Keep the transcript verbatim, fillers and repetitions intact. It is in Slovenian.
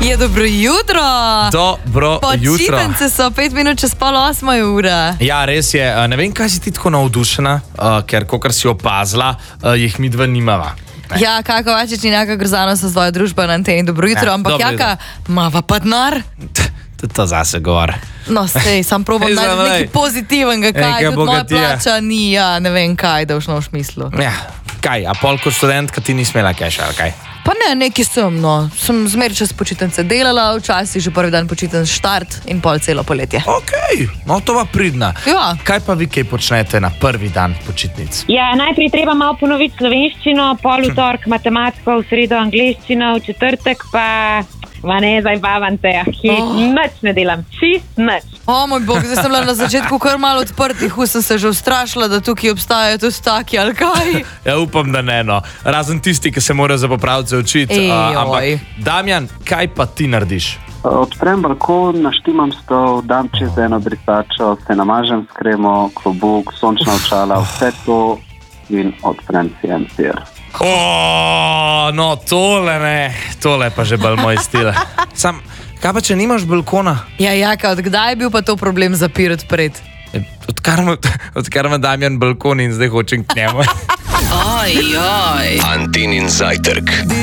Je dobro jutro. Dobro jutro. Počitnice so pet minut čez pol osmo ura. Ja, res je. Ne vem, kaj si ti tako navdušena, uh, ker, kakor si opazila, uh, jih mi dva nimava. Ne. Ja, Kaka Vačič in Jaka Grozano so svojo družbo na anteni. Dobro jutro, Ja, ampak dobro Jaka, mava pa denar. To, to zase govor. No, sej, sam probam Ej, najti zdaj, nekaj pozitivnega, kaj, Nekaj tudi moja bogatija. plača ni, ja, ne vem kaj, da v šno v smislu. Ja, kaj, a pol kot študentka ti nisi imela keša, ali kaj? Pa ne, neki sem, no. Sem zmer čez počitnice delala, včasih že prvi dan počitnic štart in pol celo poletje. Ok, no to pa pridna. Ja. Kaj pa vi kaj počnete na prvi dan počitnic? Ja, najprej treba malo ponoviti slovenščino, pol v torek matematiko, v sredo angleščino, v četrtek pa, va ne, zdaj bavam te, ki Oh. nič ne delam, čist nič. O moj bog, zdaj sem bila na začetku kar malo odprtih, hu sem se že ustrašila, da tukaj obstajajo tudi taki, ali kaj? Ja, upam, da ne, no. Razen tisti, ki se morajo za popravce učiti. Ej, Uh, ampak, oj. Damjan, kaj pa ti narediš? Odprem balkon, naštimam stol, dam čez eno brisačo, se namažem s kremo, klobuk, sončna očala, vse to in odprem si en sir. O, no tole ne, tole pa že bolj moj stil. Sam, kaj pa če nimaš balkona? Ja, Jaka, od kdaj je bil pa to problem zapir odpret? Odkar ima, odkar ima Damjan balkon in zdaj hočem k njemu. Antinin zajtrk.